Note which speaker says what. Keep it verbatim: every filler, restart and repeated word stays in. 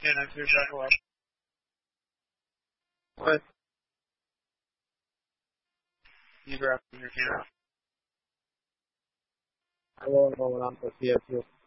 Speaker 1: Yeah, that's exactly what. What? You grabbed your camera. I won't hold on to C O two.